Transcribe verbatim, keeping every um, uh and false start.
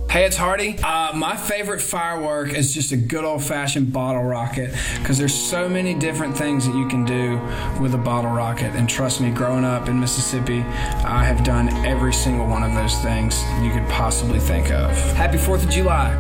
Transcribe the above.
Hey, it's Hardy. Uh, my favorite firework is just a good old-fashioned bottle rocket because there's so many different things that you can do with a bottle rocket. And trust me, growing up in Mississippi, I have done every single one of those things you could possibly think of. Happy fourth of July.